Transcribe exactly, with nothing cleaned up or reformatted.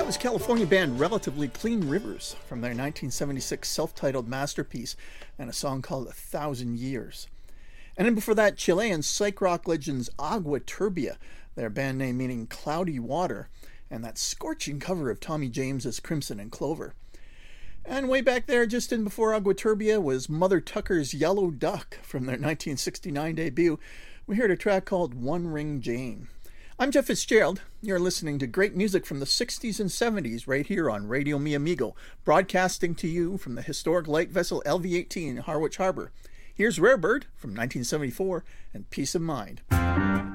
That was California band Relatively Clean Rivers from their nineteen seventy-six self-titled masterpiece and a song called A Thousand Years. And then before that, Chilean psych rock legends Agua Turbia, their band name meaning cloudy water, and that scorching cover of Tommy James's Crimson and Clover. And way back there, just in before Agua Turbia, was Mother Tucker's Yellow Duck from their nineteen sixty-nine debut. We heard a track called One Ring Jane. I'm Jeff Fitzgerald. You're listening to great music from the sixties and seventies right here on Radio Mi Amigo, broadcasting to you from the historic light vessel L V eighteen in Harwich Harbor. Here's Rare Bird from nineteen seventy-four and Peace of Mind.